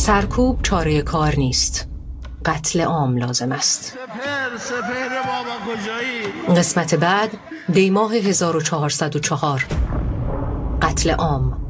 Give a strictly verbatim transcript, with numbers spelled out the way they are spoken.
سرکوب چاره کار نیست، قتل عام لازم است. سپر سپر بابا کجایی؟ قسمت بعد، دی ماه هزار و چهارصد و چهار، قتل عام.